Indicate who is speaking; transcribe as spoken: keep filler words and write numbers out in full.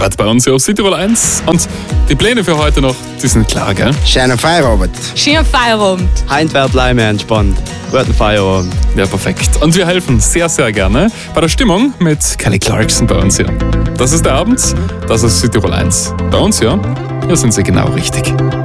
Speaker 1: Arbeit bei uns hier auf Südtirol eins. Und die Pläne für heute noch, die sind klar, gell?
Speaker 2: Schönen Feierabend.
Speaker 3: Schönen Feierabend.
Speaker 4: Heint wird bleiben entspannt. Guten Feierabend.
Speaker 1: Ja, perfekt. Und wir helfen sehr, sehr gerne bei der Stimmung mit Kelly Clarkson bei uns hier. Das ist der Abend, das ist Südtirol eins. Bei uns hier, hier sind Sie genau richtig.